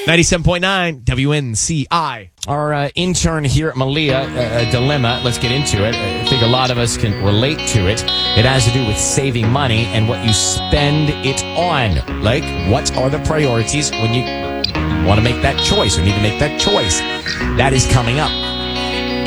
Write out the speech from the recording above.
97.9 WNCI. Our intern here at Malia, a dilemma. Let's get into it. I think a lot of us can relate to it. It has to do with saving money and what you spend it on. Like, what are the priorities when you want to make that choice or need to make that choice? That is coming up.